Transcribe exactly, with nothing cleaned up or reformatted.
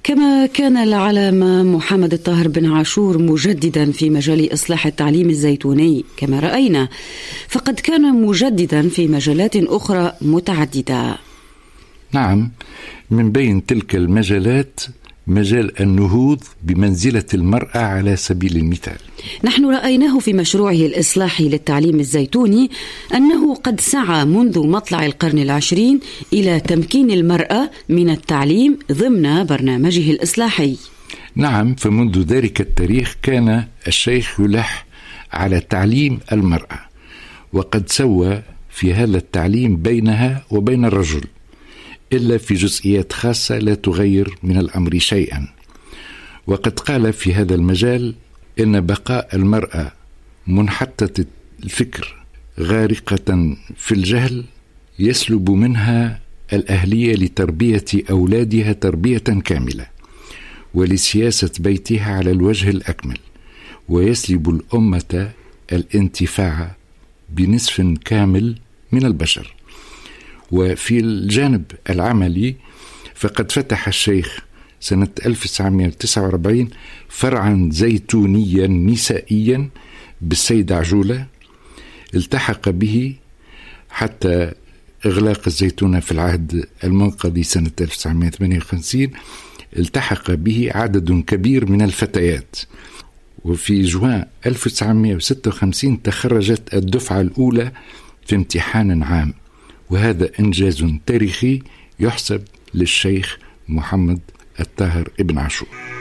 كما كان العلامة محمد الطاهر بن عاشور مجددا في مجال إصلاح التعليم الزيتوني كما رأينا، فقد كان مجددا في مجالات أخرى متعددة. نعم، من بين تلك المجالات مجال النهوض بمنزلة المرأة على سبيل المثال. نحن رأيناه في مشروعه الإصلاحي للتعليم الزيتوني أنه قد سعى منذ مطلع القرن العشرين إلى تمكين المرأة من التعليم ضمن برنامجه الإصلاحي. نعم، فمنذ ذلك التاريخ كان الشيخ يلح على تعليم المرأة، وقد سوى في هذا التعليم بينها وبين الرجل، إلا في جزئيات خاصة لا تغير من الأمر شيئا. وقد قال في هذا المجال إن بقاء المرأة منحتة الفكر غارقة في الجهل يسلب منها الأهلية لتربية أولادها تربية كاملة ولسياسة بيتها على الوجه الأكمل، ويسلب الأمة الانتفاع بنصف كامل من البشر. وفي الجانب العملي فقد فتح الشيخ سنة ألف وتسعمائة وتسعة وأربعين فرعا زيتونيا نسائيا بالسيدة عجولة، التحق به حتى إغلاق الزيتونة في العهد المنقضي سنة ألف وتسعمائة وثمانية وخمسين، التحق به عدد كبير من الفتيات. وفي جوان ألف وتسعمائة وستة وخمسين تخرجت الدفعة الأولى في امتحان عام، وهذا إنجاز تاريخي يحسب للشيخ محمد الطاهر ابن عاشور.